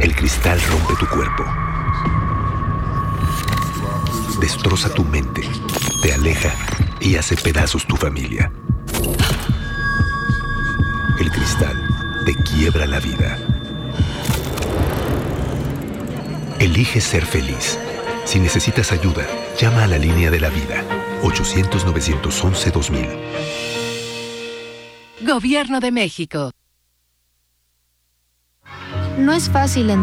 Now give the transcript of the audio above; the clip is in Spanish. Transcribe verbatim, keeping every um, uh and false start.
El cristal rompe tu cuerpo. Destroza tu mente, te aleja y hace pedazos tu familia. El cristal te quiebra la vida. Elige ser feliz. Si necesitas ayuda, llama a la línea de la vida. ochocientos, novecientos once, dos mil. Gobierno de México. No es fácil